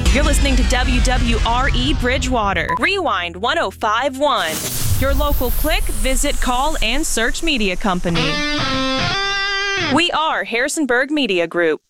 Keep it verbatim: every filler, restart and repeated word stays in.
You're listening to W W R E Bridgewater. Rewind one oh five point one. Your local click, visit, call, and search media company. We are Harrisonburg Media Group.